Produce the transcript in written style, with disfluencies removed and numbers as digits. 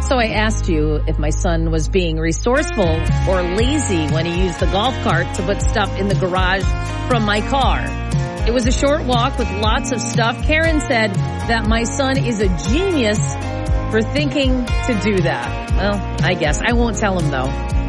So I asked you if my son was being resourceful or lazy when he used the golf cart to put stuff in the garage from my car. It was a short walk with lots of stuff. Karen said that my son is a genius for thinking to do that. Well, I guess. I won't tell him though.